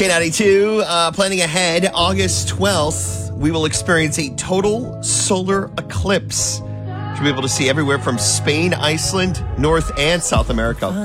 K92, planning ahead, August 12th, we will experience a total solar eclipse. You'll be able to see everywhere from Spain, Iceland, North and South America.